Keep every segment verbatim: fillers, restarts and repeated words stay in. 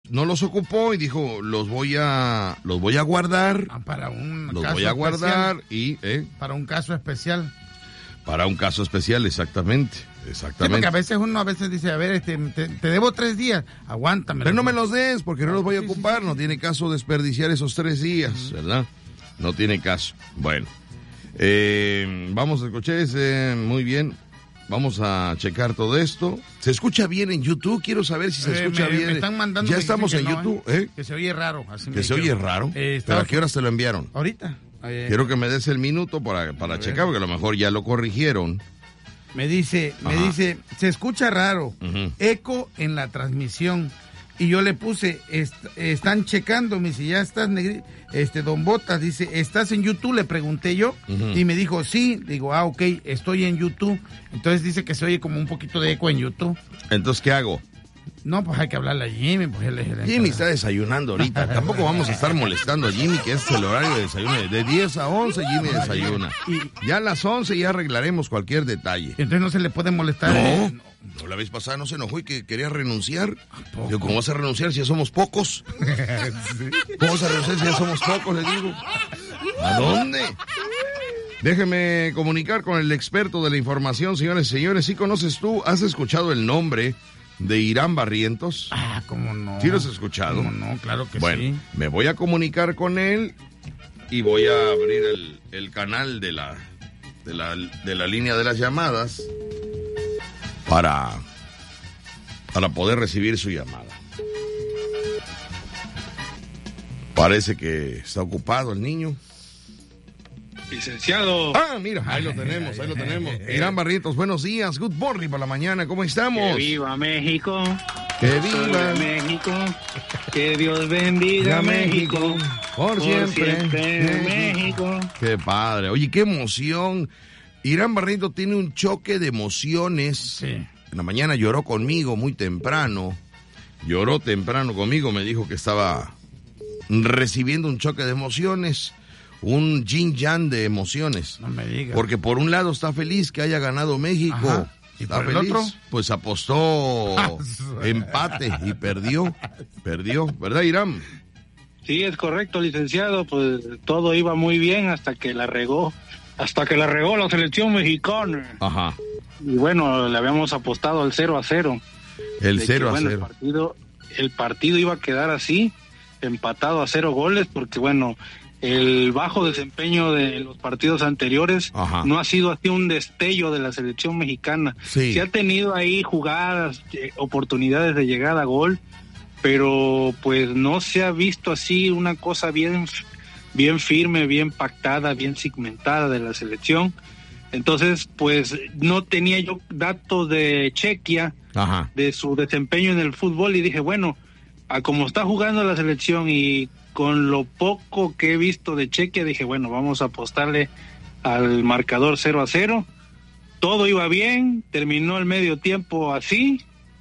no los ocupó y dijo, los voy a los voy a guardar. Ah, para un los caso voy a guardar especial. y... ¿eh? Para un caso especial. Para un caso especial, exactamente. Exactamente. Sí, porque a veces uno a veces dice, a ver, este, te, te debo tres días, aguántame. Pero no me los des porque no los voy a ocupar, no tiene caso desperdiciar esos tres días, ¿verdad? No tiene caso. Bueno, eh, vamos a escuchar ese, muy bien. Vamos a checar todo esto. ¿Se escucha bien en YouTube? Quiero saber si se Eh, escucha me, bien. me están mandando ya que estamos en no, YouTube, ¿eh? ¿eh? Que se oye raro. Así Que se oye raro. Eh, ¿Pero a qué horas te lo enviaron? Ahorita. Eh, Quiero que me des el minuto para, para checar, porque a lo mejor ya lo corrigieron. Me dice, me Ajá. dice, se escucha raro, Uh-huh. eco en la transmisión. Y yo le puse, est están checando, me dice, ya estás, negri este, Don Botas, dice, ¿estás en YouTube? Le pregunté yo, Uh-huh. y me dijo, sí, digo, ah, ok, estoy en YouTube. Entonces dice que se oye como un poquito de eco en YouTube. Entonces, ¿qué hago? No, pues hay que hablarle a Jimmy, pues él es el Jimmy está desayunando ahorita. Tampoco vamos a estar molestando a Jimmy, que es el horario de desayuno. De diez a once Jimmy desayuna. Ya a las once ya arreglaremos cualquier detalle. Entonces no se le puede molestar. No, eh, no, la vez pasada no se enojó y que quería renunciar. Digo, ¿cómo vas a renunciar si ya somos pocos? ¿Cómo vas a renunciar si ya somos pocos? Le digo. ¿A dónde? Déjeme comunicar con el experto de la información, señores y señores. ¿Sí conoces tú? ¿Has escuchado el nombre de Irán Barrientos? Ah, ¿cómo no? ¿Sí lo has escuchado? ¿Cómo no? Claro que bueno, sí. me voy a comunicar con él y voy a abrir el, el canal de la, de la de la línea de las llamadas para, para poder recibir su llamada. Parece que está ocupado el niño. Licenciado. Ah, mira, ahí lo tenemos, ahí lo tenemos. Irán Barrientos, buenos días, good morning para la mañana, ¿cómo estamos? Que viva México. Que viva México. Que Dios bendiga México. Por siempre, siempre México. Qué padre. Oye, qué emoción. Irán Barrientos tiene un choque de emociones. Sí. En la mañana lloró conmigo muy temprano. Lloró temprano conmigo, me dijo que estaba recibiendo un choque de emociones. Un yin-yang de emociones. No me digas. Porque por un lado está feliz que haya ganado México. Ajá. ¿Y está por el feliz. otro? Pues apostó empate y perdió. Perdió, ¿verdad, Irán? Sí, es correcto, licenciado. Pues todo iba muy bien hasta que la regó. Hasta que la regó la selección mexicana. Ajá. Y bueno, le habíamos apostado al cero a cero. El De cero que, a bueno, cero. El partido, el partido iba a quedar así, empatado a cero goles, porque bueno, el bajo desempeño de los partidos anteriores Ajá. no ha sido así un destello de la selección mexicana. Sí. Se ha tenido ahí jugadas, eh, oportunidades de llegada a gol, pero pues no se ha visto así una cosa bien, bien firme, bien pactada, bien segmentada de la selección. Entonces, pues no tenía yo datos de Chequia, Ajá. de su desempeño en el fútbol, y dije, bueno, a como está jugando la selección y con lo poco que he visto de Chequia, dije, bueno, vamos a apostarle al marcador cero a cero. Todo iba bien, terminó el medio tiempo así,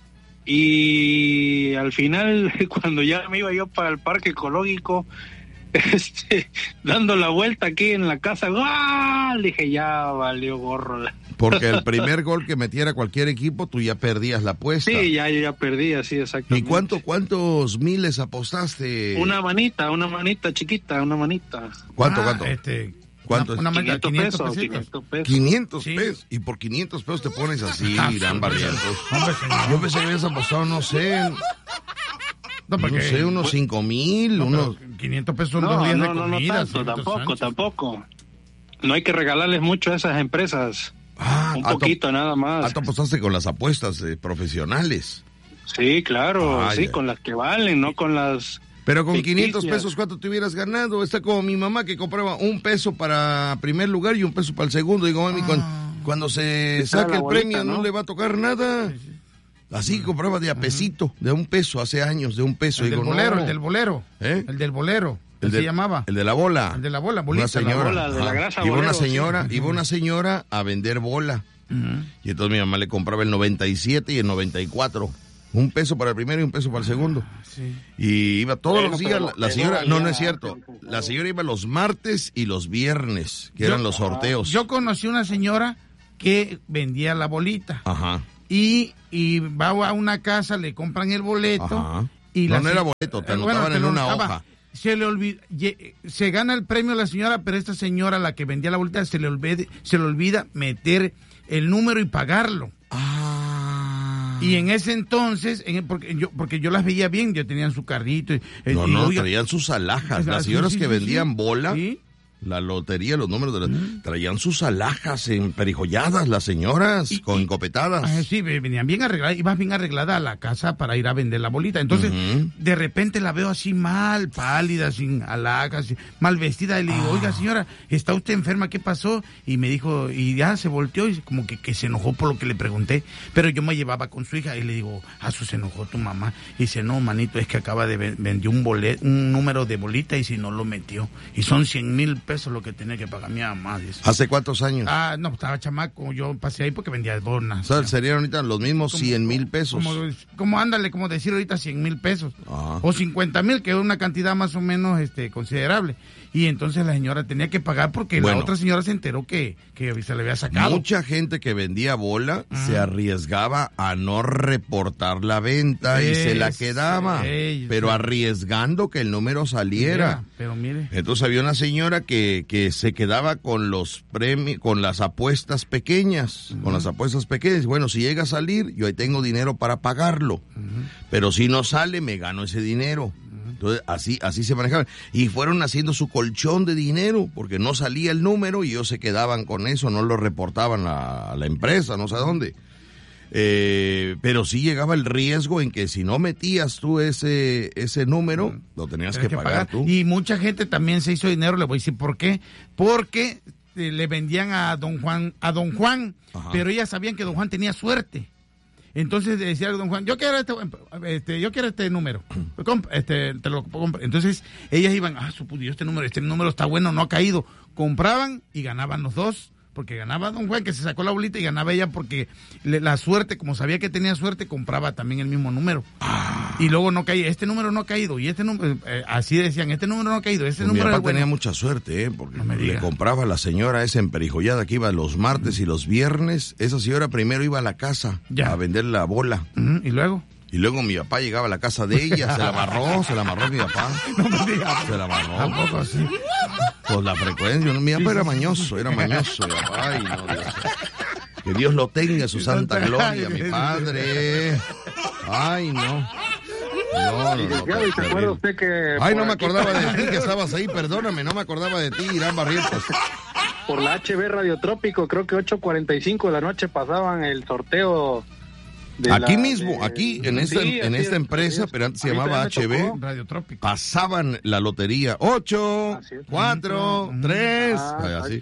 y al final, cuando ya me iba yo para el parque ecológico, este, dando la vuelta aquí en la casa, ¡gol! Dije, ya valió gorro. Porque el primer gol que metiera cualquier equipo, tú ya perdías la apuesta. Sí, ya, yo ya perdí, así exactamente. ¿Y cuánto, cuántos miles apostaste? Una manita, una manita chiquita, una manita. ¿Cuánto, Ah, cuánto? Este, ¿Cuánto Una, es? una manita, quinientos quinientos pesos, pesitos. quinientos pesos. quinientos Sí. pesos. Y por quinientos pesos te pones así, Ah, Irán Barrientos. Hombre, señor. Yo pensé que habías apostado, no sé, No, no porque, sé, unos cinco mil, no, unos... pero quinientos pesos son No, dos días no, de no, no comida. tanto, señorito tampoco, Sánchez. tampoco. No hay que regalarles mucho a esas empresas. Ah, Un ah, tú- poquito nada Ah, más. tú apostaste con las apuestas eh, profesionales. Sí, claro, Ah, sí, ya. con las que valen, no con las... Pero con ficticias. quinientos pesos, ¿cuánto te hubieras ganado? Está como mi mamá que compraba un peso para primer lugar y un peso para el segundo. Digo, mami, cuando, cuando se Esa era saque la el boleta, premio no ¿no? le va a tocar nada. Así compraba de a pesito, de a un peso, hace años, de un peso. El Digo, del bolero, no. el del bolero. ¿Eh? El del bolero. El ¿Qué de- se llamaba? El de la bola. El de la bola, Una bolita. señora. La bola de la ajá. grasa Iba una bolero, señora, sí. iba una señora a vender bola. Ujú. Y entonces mi mamá le compraba el noventa y siete y el noventa y cuatro. Un peso para el primero y un peso para el segundo. Sí. Y iba todos Bueno, los días, pero la, la eso señora, no, valía no es cierto, tiempo, la claro. señora iba los martes y los viernes, que Yo- eran los sorteos. Yo conocí una señora que vendía la bolita. Ajá, Y, y va a una casa, le compran el boleto Ajá. Y no, la, no era boleto, te anotaban bueno, te en una notaba. hoja. Se le olvida, se gana el premio a la señora, pero esta señora, la que vendía la boleta, se le olvida, se le olvida meter el número y pagarlo. Ah. Y en ese entonces, en, porque yo porque yo las veía bien, yo tenían su carrito. Y, no, y, no, oiga, traían sus alhajas. Las señoras sí, sí, que vendían sí, bola, ¿sí? La lotería, los números de la... ¿Mm? Traían sus alhajas emperijolladas, las señoras, y, con encopetadas. Ah, sí, venían bien arregladas, ibas bien arreglada a la casa para ir a vender la bolita. Entonces, uh-huh. de repente la veo así mal, pálida, sin alhajas, mal vestida, y le digo, ah. oiga señora, ¿está usted enferma? ¿Qué pasó? Y me dijo, y ya se volteó y como que, que se enojó por lo que le pregunté, pero yo me llevaba con su hija y le digo, ah, eso se enojó tu mamá. Y dice, no, manito, es que acaba de vender un bolet, un número de bolita y si no lo metió. Y son cien mil pesos lo que tenía que pagar mi mamá. Dice. ¿Hace cuántos años? Ah, no, estaba chamaco, yo pasé ahí porque vendía donas. O sea, serían ahorita los mismos cien mil pesos. Como, como ándale, como decir ahorita cien mil pesos. Ah. O cincuenta mil, que es una cantidad más o menos este considerable. Y entonces la señora tenía que pagar porque bueno, la otra señora se enteró que, que se le había sacado. Mucha gente que vendía bola ah. se arriesgaba a no reportar la venta es, y se la quedaba, es, pero es, arriesgando que el número saliera. Mira, pero mire. Entonces había una señora que, que se quedaba con los premios, con las apuestas pequeñas, uh-huh. con las apuestas pequeñas. Bueno, si llega a salir, yo ahí tengo dinero para pagarlo. Uh-huh. Pero si no sale, me gano ese dinero. Entonces, así, así se manejaban. Y fueron haciendo su colchón de dinero, porque no salía el número y ellos se quedaban con eso, no lo reportaban a, a la empresa, no sé a dónde. Eh, pero sí llegaba el riesgo en que si no metías tú ese ese número, mm. lo tenías que, que pagar, pagar tú. Y mucha gente también se hizo dinero, le voy a decir por qué. Porque eh, le vendían a don Juan, a don Juan, Ajá. pero ellas sabían que don Juan tenía suerte. Entonces decía don Juan, yo quiero este, este yo quiero este número, este, te lo compro. Entonces ellas iban, ah, supuso este número, este número está bueno, no ha caído. Compraban y ganaban los dos, porque ganaba don Juan que se sacó la bolita y ganaba ella porque le, la suerte, como sabía que tenía suerte, compraba también el mismo número. Ah. Y luego no caía, este número no ha caído, y este número, eh, así decían, este número no ha caído, este pues número mi papá es bueno. Tenía mucha suerte, ¿eh? Porque no le compraba a la señora esa emperijollada que iba los martes mm. y los viernes. Esa señora primero iba a la casa ya. a vender la bola. Mm, ¿Y luego? Y luego mi papá llegaba a la casa de ella, se la amarró, se la amarró mi papá. No me digas. Se la amarró. Tampoco así. Pues la frecuencia, mi papá era mañoso, era mañoso. Ay, no, Dios. Que Dios lo tenga en su santa gloria, mi padre. Ay, no. No, no, no. ¿Y se acuerda usted que... Ay, no me acordaba de ti que estabas ahí, perdóname, no me acordaba de ti, Irán Barrientos. Por la H B Radio Trópico, creo que ocho cuarenta y cinco de la noche pasaban el sorteo... Aquí la, mismo, de... aquí en esta, sí, en esta empresa, es, pero antes se llamaba H B, Radio Trópico. Pasaban la lotería ocho, cuatro, tres, ah, así.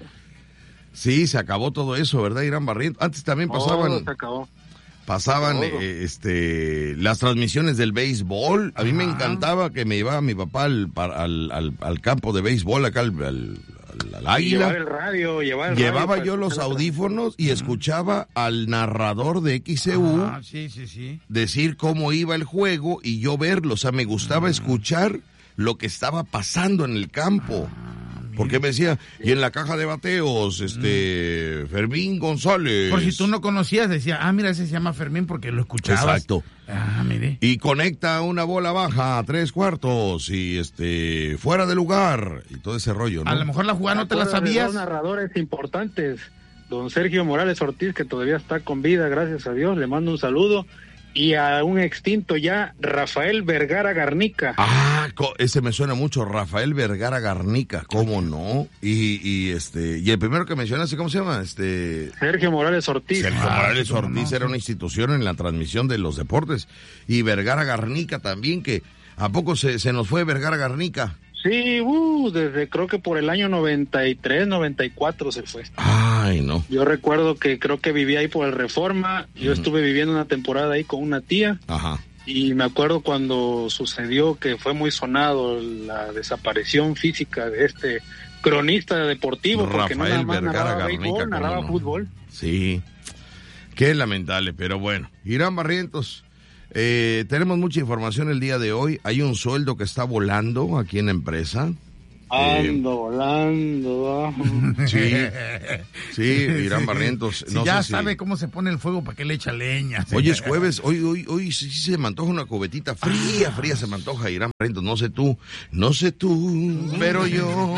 Sí, se acabó todo eso, ¿verdad, Irán Barrientos? Antes también pasaban... Oh, se acabó. Pasaban eh, este las transmisiones del béisbol. A mí me encantaba que me llevaba mi papá al, al, al, al campo de béisbol, acá al, al, al águila. Llevar el radio, llevar el Llevaba radio yo los audífonos y escuchaba al narrador de X C U ah, sí, sí, sí. decir cómo iba el juego y yo verlo. O sea, me gustaba escuchar lo que estaba pasando en el campo. Porque me decía, y en la caja de bateos, este, mm. Fermín González. Por si tú no conocías, decía, ah, mira, ese se llama Fermín porque lo escuchabas. Exacto. Ah, mire. Y conecta una bola baja a tres cuartos y, este, fuera de lugar y todo ese rollo, ¿no? A lo mejor la jugada no te la sabías. Dos narradores importantes, don Sergio Morales Ortiz, que todavía está con vida, gracias a Dios, le mando un saludo. Y a un extinto ya, Rafael Vergara Garnica. Ah, ese me suena mucho, Rafael Vergara Garnica, ¿cómo no? Y, y este, y el primero que mencionaste, ¿cómo se llama? Este Sergio Morales Ortiz. Sergio ah, Morales Ortiz no, era una institución en la transmisión de los deportes. Y Vergara Garnica también, que ¿a poco se, se nos fue Vergara Garnica? Sí, uh, desde creo que por el año noventa y tres, noventa y cuatro se fue. Ay, no. Yo recuerdo que creo que vivía ahí por el Reforma. Yo uh-huh. estuve viviendo una temporada ahí con una tía. Ajá. Y me acuerdo cuando sucedió que fue muy sonado la desaparición física de este cronista deportivo. Rafael porque no nada más Vergara narraba Garnica, béisbol, narraba no. fútbol. Sí. Qué lamentable, pero bueno. Irán Barrientos. Eh, tenemos mucha información el día de hoy. Hay un sueldo que está volando aquí en la empresa. Ando eh, volando. Sí, sí, Irán Barrientos. Si no ya sé sabe si... cómo se pone el fuego, ¿para qué le echa leña? Hoy es jueves, hoy, hoy, hoy sí, sí se me antoja una cubetita fría, fría se me antoja, Irán Barrientos. No sé tú, no sé tú, pero yo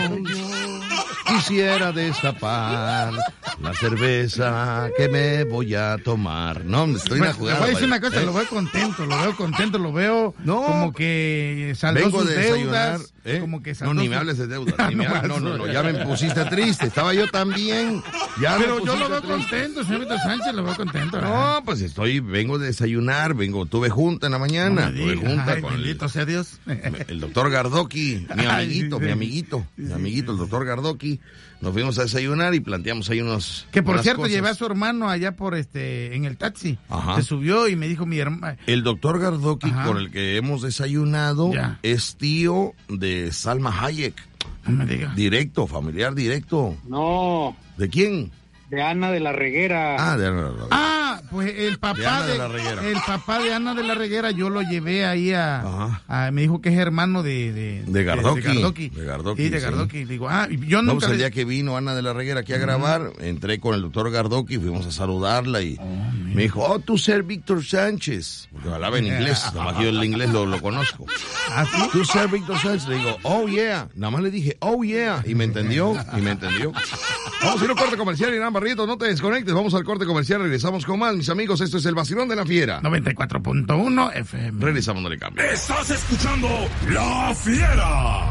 quisiera destapar la cerveza que me voy a tomar. No, me estoy bueno, jugando. Voy a decir una cosa, ¿eh? Lo veo contento, lo veo contento, lo veo no, como que saldó vengo sus de deudas. ¿eh? Como que no, ni me hables de deudas. Ni me hables, no, no, no, ya me pusiste triste. Estaba yo también. Ya Pero yo lo veo triste. Contento, señor Víctor Sánchez, lo veo contento. No, pues estoy, vengo de desayunar, vengo, tuve junta en la mañana. No tuve junta Ay, con bendito el, sea Dios. El doctor Gardoqui, mi amiguito, Ay, mi amiguito, mi amiguito, el doctor Gardoqui. Nos fuimos a desayunar y planteamos ahí unos. Que por cierto, cosas. Llevé a su hermano allá por este, en el taxi. Ajá. Se subió y me dijo mi hermano. El doctor Gardoqui, Ajá. con el que hemos desayunado, ya. es tío de Salma Hayek. No me diga. Directo, familiar directo. No. ¿De quién? De Ana de la Reguera. Ah, de Ana de la Reguera. Ah, pues el papá de, Ana de, de la Reguera. El papá de Ana de la Reguera, yo lo llevé ahí a, a me dijo que es hermano de de, de Gardoqui. De, de Gardoqui. De Gardoqui. Sí, de Gardoqui. Sí. Digo, ah, yo no, nunca pues el día que vino Ana de la Reguera aquí a grabar, uh-huh. entré con el doctor Gardoqui, fuimos a saludarla y oh, me dijo, oh, tú ser Víctor Sánchez. Porque hablaba en inglés, nada más yo el inglés lo, lo conozco. ¿Ah, sí? Tú ser Víctor Sánchez. Le digo, oh, yeah. Nada más le dije, oh, yeah. Y me entendió, y me entendió. Vamos a ir a un corte comercial, Irán Barrientos, no te desconectes. Vamos al corte comercial, regresamos con más, mis amigos. Esto es el vacilón de la fiera. noventa y cuatro punto uno F M. Regresamos, no le cambio. Estás escuchando La Fiera.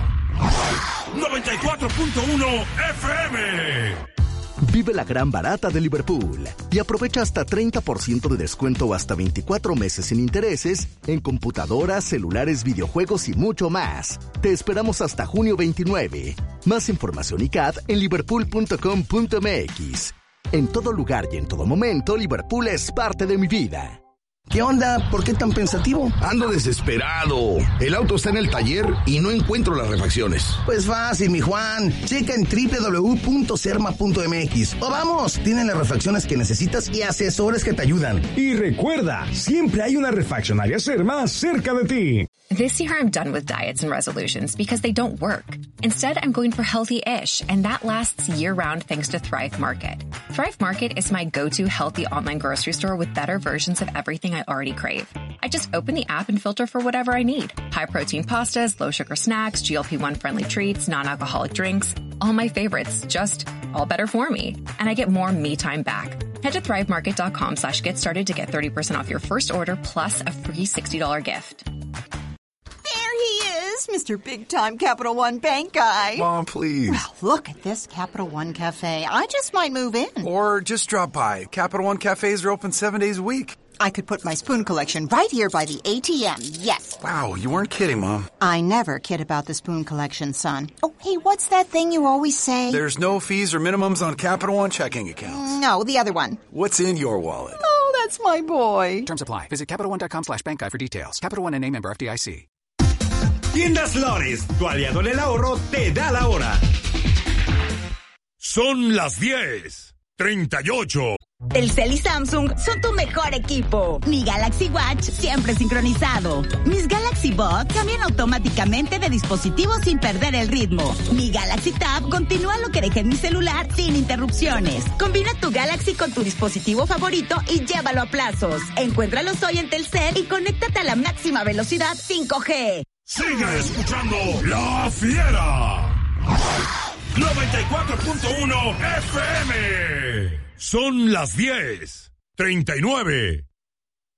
noventa y cuatro punto uno F M. Vive la gran barata de Liverpool y aprovecha hasta treinta por ciento de descuento o hasta veinticuatro meses sin intereses en computadoras, celulares, videojuegos y mucho más. Te esperamos hasta junio veintinueve. Más información y C A D en liverpool punto com punto m x. En todo lugar y en todo momento, Liverpool es parte de mi vida. ¿Qué onda? ¿Por qué tan pensativo? Ando desesperado. El auto está en el taller y no encuentro las refacciones. Pues fácil, mi Juan. Checa en doble u doble u doble u punto serma punto m x. O vamos, tienen las refacciones que necesitas y asesores que te ayudan. Y recuerda, siempre hay una refaccionaria Serma cerca de ti. This year I'm done with diets and resolutions because they don't work. Instead, I'm going for healthy-ish, and that lasts year-round thanks to Thrive Market. Thrive Market is my go-to healthy online grocery store with better versions of everything I already crave. I just open the app and filter for whatever I need. High-protein pastas, low-sugar snacks, G L P one friendly treats, non-alcoholic drinks. All my favorites, just all better for me. And I get more me time back. Head to thrivemarket.com slash get started to get thirty percent off your first order plus a free sixty dollars gift. Mister Big Time Capital One Bank guy. Mom, please. Well, look at this Capital One Cafe. I just might move in. Or just drop by. Capital One Cafes are open seven days a week. I could put my spoon collection right here by the A T M, yes. Wow, you weren't kidding, Mom. I never kid about the spoon collection, son. Oh, hey, what's that thing you always say? There's no fees or minimums on Capital One checking accounts. No, the other one. What's in your wallet? Oh, that's my boy. Terms apply. Visit CapitalOne.com slash bank guide for details. Capital One N A member F D I C. Tiendas Lores, tu aliado en el ahorro, te da la hora. Son las diez treinta y ocho. Telcel y Samsung son tu mejor equipo. Mi Galaxy Watch siempre sincronizado. Mis Galaxy Buds cambian automáticamente de dispositivo sin perder el ritmo. Mi Galaxy Tab continúa lo que dejé en mi celular sin interrupciones. Combina tu Galaxy con tu dispositivo favorito y llévalo a plazos. Encuéntralos hoy en Telcel y conéctate a la máxima velocidad cinco G. Sigue escuchando La Fiera. noventa y cuatro punto uno F M. Son las diez treinta y nueve.